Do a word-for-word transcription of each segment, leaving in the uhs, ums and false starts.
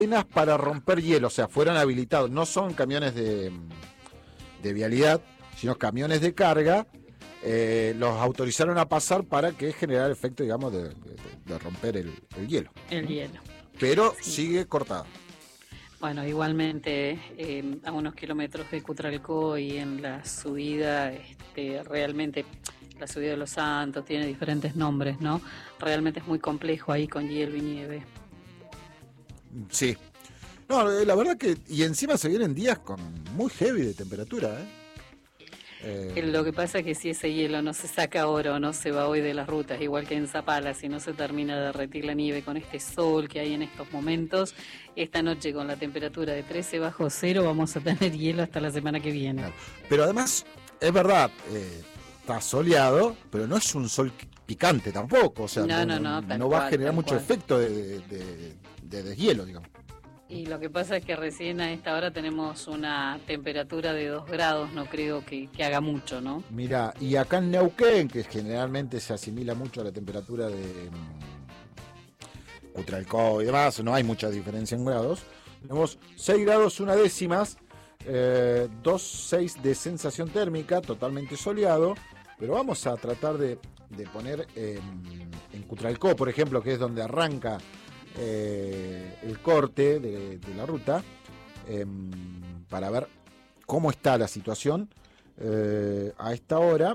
para romper hielo, o sea, fueron habilitados, no son camiones de, de vialidad, sino camiones de carga, eh, los autorizaron a pasar para que generara el efecto, digamos, de, de, de romper el, el hielo. El hielo. Pero sí. sigue cortado. Bueno, igualmente eh, a unos kilómetros de Cutralcó y en la subida, este, realmente la subida de los Santos tiene diferentes nombres, ¿no? Realmente es muy complejo ahí con hielo y nieve. Sí. No, la verdad que, y encima se vienen días con muy heavy de temperatura, ¿eh? Eh, Lo que pasa es que si ese hielo no se saca ahora o no se va hoy de las rutas, igual que en Zapala, si no se termina de derretir la nieve con este sol que hay en estos momentos, esta noche con la temperatura de trece bajo cero vamos a tener hielo hasta la semana que viene. Claro. Pero además, es verdad, eh, está soleado, pero no es un sol picante tampoco, o sea, no, no, no, no, no va cual, a generar mucho cual. efecto de, de, de deshielo, digamos. Y lo que pasa es que recién a esta hora tenemos una temperatura de dos grados, no creo que, que haga mucho, ¿no? Mira, y acá en Neuquén, que generalmente se asimila mucho a la temperatura de um, Cutralcó y demás, no hay mucha diferencia en grados, tenemos seis grados una décimas, eh, dos coma seis de sensación térmica, totalmente soleado, pero vamos a tratar de, de poner eh, en Cutralcó, por ejemplo, que es donde arranca Eh, el corte de, de la ruta, eh, para ver cómo está la situación eh, a esta hora.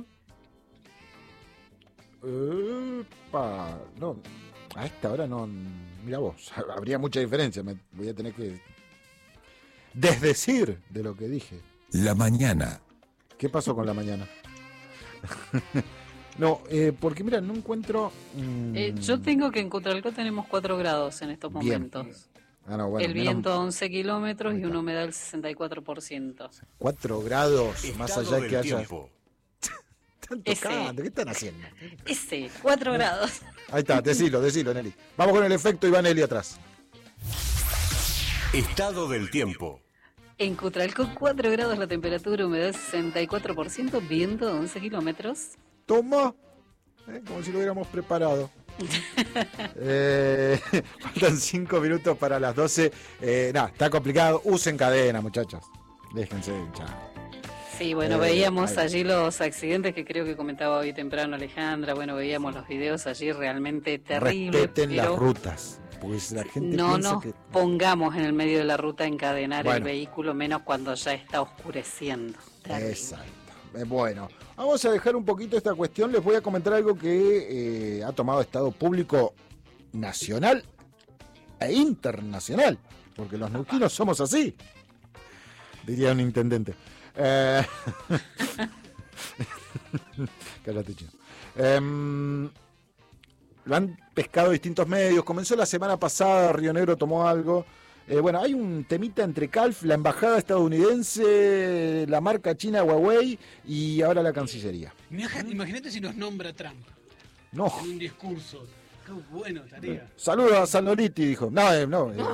Eh, pa, no, a esta hora no, mira vos, habría mucha diferencia, me voy a tener que desdecir de lo que dije. La mañana. ¿Qué pasó con la mañana? No, eh, porque mira, no encuentro... Mmm... Eh, yo tengo que en Cutralcó tenemos cuatro grados en estos momentos. Bien. Ah, no, bueno, el viento a once kilómetros y una humedad del sesenta y cuatro por ciento. cuatro grados, Estado más allá de que haya... tiempo. Están tocando, ¿qué están haciendo? Ese, cuatro grados. Ahí está, decilo, decilo, Nelly. Vamos con el efecto y va Nelly atrás. Estado del tiempo. En Cutralcó, cuatro grados la temperatura, humedad sesenta y cuatro por ciento, viento a once kilómetros. Toma, eh, como si lo hubiéramos preparado. eh, faltan cinco minutos para las doce. Eh, Nada, está complicado. Usen cadena, muchachos. Déjense de hinchar. Sí, bueno, Eh, veíamos ahí. allí los accidentes que creo que comentaba hoy temprano Alejandra. Bueno, veíamos los videos allí realmente terribles. Respeten pero las rutas. Porque la gente no piensa nos que... pongamos en el medio de la ruta a encadenar Bueno. el vehículo, menos cuando ya está oscureciendo. Terrible. Exacto. Eh, Bueno, vamos a dejar un poquito esta cuestión. Les voy a comentar algo que eh, ha tomado estado público nacional e internacional, porque los neuquinos somos así, diría un intendente. Eh... Cállate, chico. Eh, lo han pescado distintos medios. Comenzó la semana pasada, Río Negro tomó algo. Eh, bueno, hay un temita entre Calf, la embajada estadounidense, la marca china Huawei y ahora la Cancillería. Imagínate si nos nombra Trump No. en un discurso. Qué bueno estaría. Saludos a Sanoliti, dijo. No, eh, no. Eh.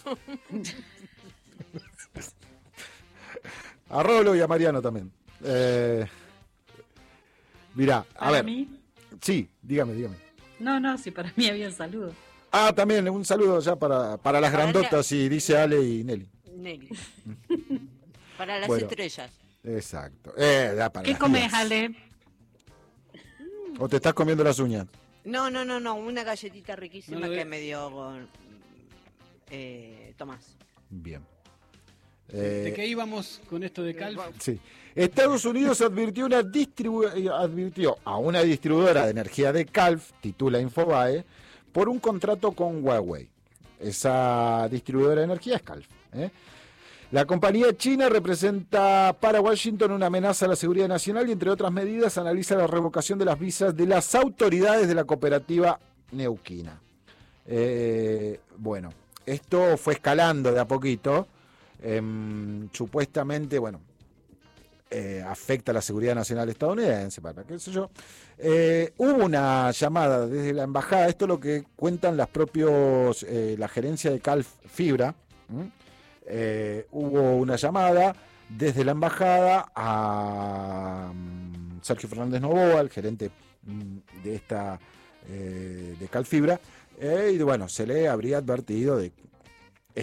A Rolo y a Mariano también. Eh, mirá, a ¿Para ver. mí? Sí, dígame, dígame. No, no, sí, para mí había el saludo. Ah, también un saludo ya para, para las Para grandotas, y dice Ale y Nelly. Nelly. Para las Bueno. estrellas. Exacto. Eh, da para ¿Qué las comes, tías. Ale? ¿O te estás comiendo las uñas? No, no, no, no, una galletita riquísima No lo que ve- me dio con, eh, Tomás. Bien. ¿De Eh, qué íbamos con esto de Calf? Sí. Estados Unidos advirtió, una distribu- eh, advirtió a una distribuidora de energía de Calf, titula Infobae, por un contrato con Huawei. Esa distribuidora de energía es Calf. ¿eh? La compañía china representa para Washington una amenaza a la seguridad nacional y, entre otras medidas, analiza la revocación de las visas de las autoridades de la cooperativa neuquina. Eh, bueno, esto fue escalando de a poquito. Eh, supuestamente, bueno, eh, afecta a la seguridad nacional estadounidense, para qué sé yo. Eh, hubo una llamada desde la embajada, esto es lo que cuentan las propios, eh, la gerencia de Calf Fibra. Eh, hubo una llamada desde la embajada a um, Sergio Fernández Novoa, el gerente um, de esta eh, de Calfibra, eh, y bueno, se le habría advertido de